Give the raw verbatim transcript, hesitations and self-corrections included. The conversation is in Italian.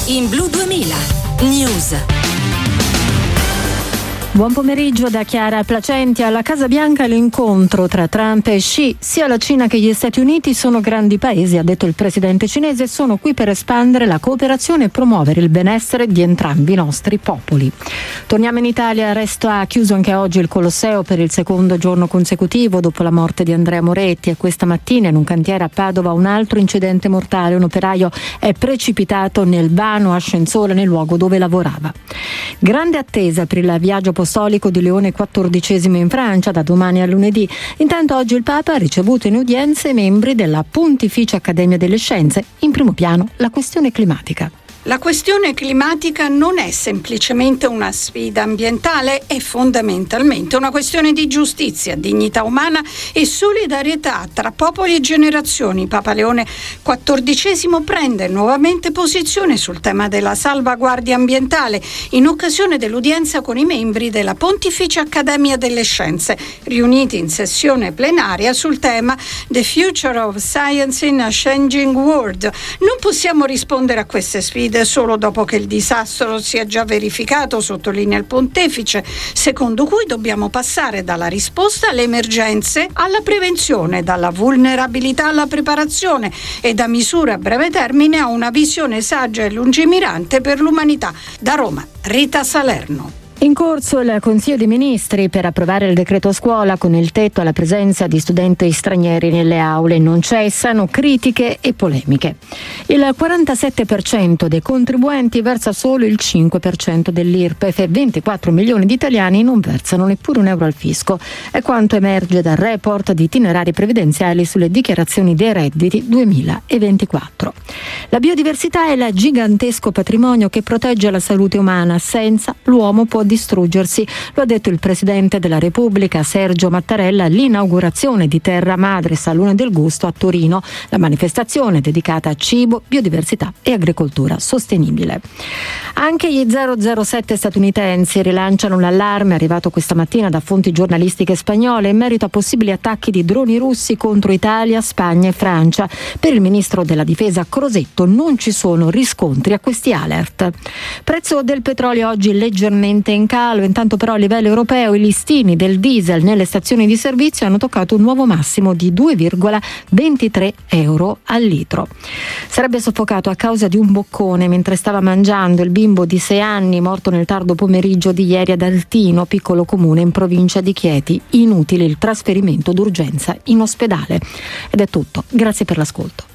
in Blu duemila News. Buon pomeriggio da Chiara Placenti. Alla Casa Bianca l'incontro tra Trump e Xi. Sia la Cina che gli Stati Uniti sono grandi paesi, ha detto il presidente cinese, e sono qui per espandere la cooperazione e promuovere il benessere di entrambi i nostri popoli. Torniamo in Italia, resta chiuso anche oggi il Colosseo per il secondo giorno consecutivo dopo la morte di Andrea Moretti, e questa mattina in un cantiere a Padova un altro incidente mortale. Un operaio è precipitato nel vano ascensore nel luogo dove lavorava. Grande attesa per il viaggio apostolico di Leone quattordicesimo in Francia da domani a lunedì. Intanto oggi il Papa ha ricevuto in udienza i membri della Pontificia Accademia delle Scienze. In primo piano la questione climatica. La questione climatica non è semplicemente una sfida ambientale, è fondamentalmente una questione di giustizia, dignità umana e solidarietà tra popoli e generazioni. Papa Leone quattordicesimo prende nuovamente posizione sul tema della salvaguardia ambientale in occasione dell'udienza con i membri della Pontificia Accademia delle Scienze, riuniti in sessione plenaria sul tema The Future of Science in a Changing World. Non possiamo rispondere a queste sfide solo dopo che il disastro si è già verificato, sottolinea il pontefice, secondo cui dobbiamo passare dalla risposta alle emergenze alla prevenzione, dalla vulnerabilità alla preparazione e da misure a breve termine a una visione saggia e lungimirante per l'umanità. Da Roma, Rita Salerno. In corso il Consiglio dei Ministri per approvare il decreto scuola con il tetto alla presenza di studenti stranieri nelle aule. Non cessano critiche e polemiche. Il quarantasette per cento dei contribuenti versa solo il cinque per cento dell'I R P E F e ventiquattro milioni di italiani non versano neppure un euro al fisco. È quanto emerge dal report di itinerari previdenziali sulle dichiarazioni dei redditi duemilaventiquattro. La biodiversità è il gigantesco patrimonio che protegge la salute umana. Senza l'uomo può distruggersi, lo ha detto il Presidente della Repubblica Sergio Mattarella all'inaugurazione di Terra Madre Salone del Gusto a Torino, la manifestazione dedicata a cibo, biodiversità e agricoltura sostenibile. Anche gli zero zero sette statunitensi rilanciano l'allarme arrivato questa mattina da fonti giornalistiche spagnole in merito a possibili attacchi di droni russi contro Italia, Spagna e Francia. Per il ministro della Difesa Crosetto non ci sono riscontri a questi alert. Prezzo del petrolio oggi leggermente in calo, intanto però a livello europeo i listini del diesel nelle stazioni di servizio hanno toccato un nuovo massimo di due virgola ventitré euro al litro. Sarebbe soffocato a causa di un boccone mentre stava mangiando il bimbo di sei anni morto nel tardo pomeriggio di ieri ad Altino, piccolo comune in provincia di Chieti. Inutile il trasferimento d'urgenza in ospedale. Ed è tutto, grazie per l'ascolto.